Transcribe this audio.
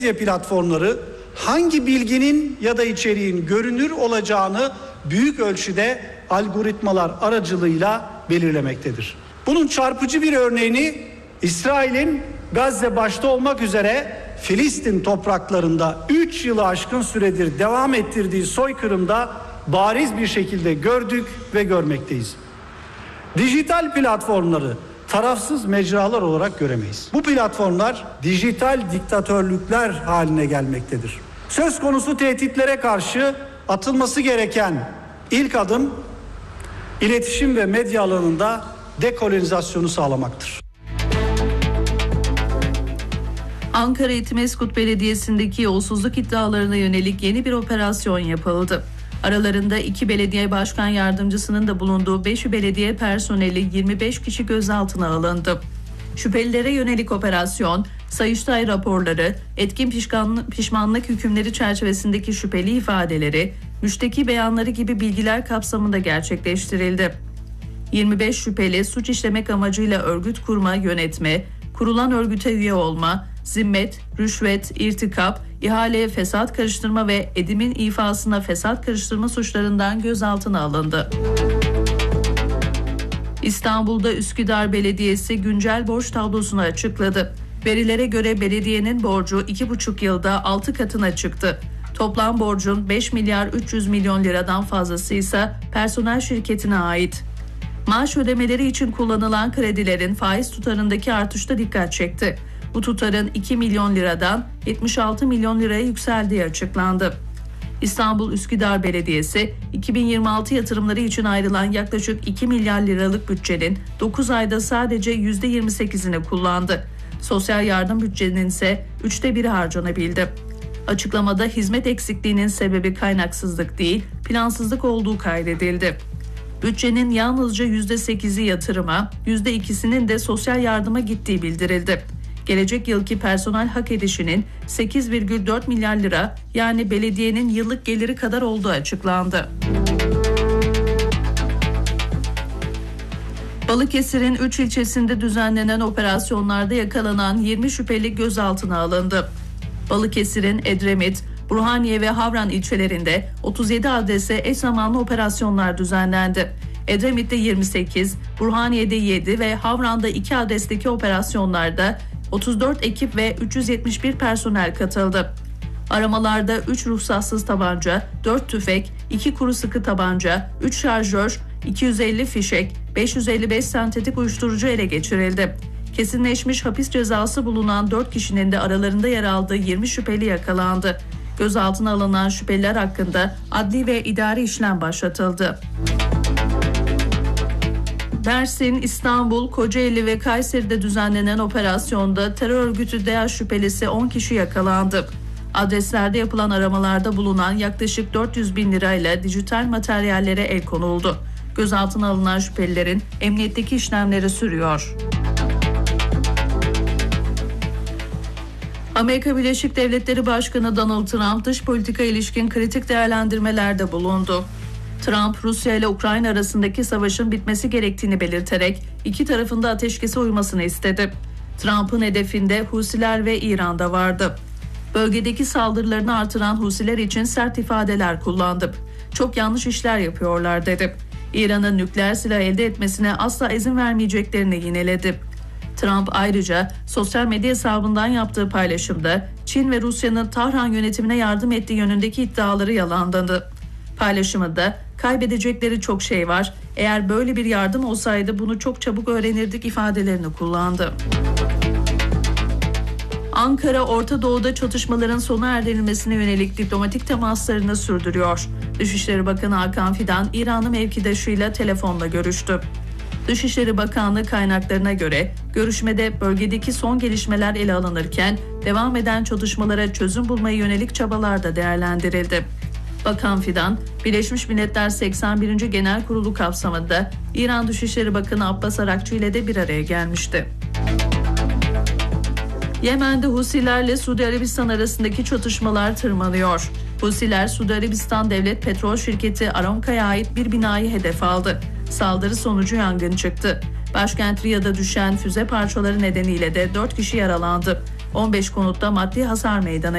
platformları hangi bilginin ya da içeriğin görünür olacağını büyük ölçüde algoritmalar aracılığıyla belirlemektedir. Bunun çarpıcı bir örneğini İsrail'in Gazze başta olmak üzere Filistin topraklarında 3 yılı aşkın süredir devam ettirdiği soykırımda bariz bir şekilde gördük ve görmekteyiz. Dijital platformları tarafsız mecralar olarak göremeyiz. Bu platformlar dijital diktatörlükler haline gelmektedir. Söz konusu tehditlere karşı atılması gereken ilk adım iletişim ve medya alanında dekolonizasyonu sağlamaktır. Ankara Etimesgut Belediyesi'ndeki yolsuzluk iddialarına yönelik yeni bir operasyon yapıldı. Aralarında 2 belediye başkan yardımcısının da bulunduğu 5 belediye personeli 25 kişi gözaltına alındı. Şüphelilere yönelik operasyon, Sayıştay raporları, etkin pişmanlık hükümleri çerçevesindeki şüpheli ifadeleri, müşteki beyanları gibi bilgiler kapsamında gerçekleştirildi. 25 şüpheli suç işlemek amacıyla örgüt kurma, yönetme, kurulan örgüte üye olma, zimmet, rüşvet, irtikap, ihaleye fesat karıştırma ve edimin ifasına fesat karıştırma suçlarından gözaltına alındı. İstanbul'da Üsküdar Belediyesi güncel borç tablosunu açıkladı. Verilere göre belediyenin borcu 2,5 yılda 6 katına çıktı. Toplam borcun 5 milyar 300 milyon liradan fazlası ise personel şirketine ait. Maaş ödemeleri için kullanılan kredilerin faiz tutarındaki artışta dikkat çekti. Bu tutarın 2 milyon liradan 76 milyon liraya yükseldiği açıklandı. İstanbul Üsküdar Belediyesi 2026 yatırımları için ayrılan yaklaşık 2 milyar liralık bütçenin 9 ayda sadece %28'ini kullandı. Sosyal yardım bütçenin ise 1/3 harcanabildi. Açıklamada hizmet eksikliğinin sebebi kaynaksızlık değil, plansızlık olduğu kaydedildi. Bütçenin yalnızca %8'i yatırıma, %2'sinin de sosyal yardıma gittiği bildirildi. Gelecek yılki personel hak edişinin 8,4 milyar lira yani belediyenin yıllık geliri kadar olduğu açıklandı. Balıkesir'in 3 ilçesinde düzenlenen operasyonlarda yakalanan 20 şüpheli gözaltına alındı. Balıkesir'in Edremit, Burhaniye ve Havran ilçelerinde 37 adrese eş zamanlı operasyonlar düzenlendi. Edremit'te 28, Burhaniye'de 7 ve Havran'da 2 adresteki operasyonlarda 34 ekip ve 371 personel katıldı. Aramalarda 3 ruhsatsız tabanca, 4 tüfek, 2 kuru sıkı tabanca, 3 şarjör, 250 fişek, 555 sentetik uyuşturucu ele geçirildi. Kesinleşmiş hapis cezası bulunan 4 kişinin de aralarında yer aldığı 20 şüpheli yakalandı. Gözaltına alınan şüpheliler hakkında adli ve idari işlem başlatıldı. Mersin, İstanbul, Kocaeli ve Kayseri'de düzenlenen operasyonda terör örgütü DAEŞ şüphelisi 10 kişi yakalandı. Adreslerde yapılan aramalarda bulunan yaklaşık 400 bin lirayla dijital materyallere el konuldu. Gözaltına alınan şüphelilerin emniyetteki işlemleri sürüyor. Amerika Birleşik Devletleri Başkanı Donald Trump dış politika ilişkin kritik değerlendirmelerde bulundu. Trump, Rusya ile Ukrayna arasındaki savaşın bitmesi gerektiğini belirterek iki tarafın da ateşkese uymasını istedi. Trump'ın hedefinde Husiler ve İran'da vardı. Bölgedeki saldırılarını artıran Husiler için sert ifadeler kullandı. Çok yanlış işler yapıyorlar dedi. İran'ın nükleer silah elde etmesine asla izin vermeyeceklerini yineledi. Trump ayrıca sosyal medya hesabından yaptığı paylaşımda Çin ve Rusya'nın Tahran yönetimine yardım ettiği yönündeki iddiaları yalanladı. Paylaşımında kaybedecekleri çok şey var, eğer böyle bir yardım olsaydı bunu çok çabuk öğrenirdik ifadelerini kullandı. Ankara, Orta Doğu'da çatışmaların sona erdirilmesine yönelik diplomatik temaslarını sürdürüyor. Dışişleri Bakanı Hakan Fidan, İranlı mevkidaşıyla telefonla görüştü. Dışişleri Bakanlığı kaynaklarına göre görüşmede bölgedeki son gelişmeler ele alınırken devam eden çatışmalara çözüm bulmaya yönelik çabalar da değerlendirildi. Bakan Fidan, Birleşmiş Milletler 81. Genel Kurulu kapsamında İran Dışişleri Bakanı Abbas Arakçı ile de bir araya gelmişti. Yemen'de Husilerle Suudi Arabistan arasındaki çatışmalar tırmanıyor. Husiler, Suudi Arabistan Devlet Petrol Şirketi Aramco'ya ait bir binayı hedef aldı. Saldırı sonucu yangın çıktı. Başkent Riyad'a düşen füze parçaları nedeniyle de 4 kişi yaralandı. 15 konutta maddi hasar meydana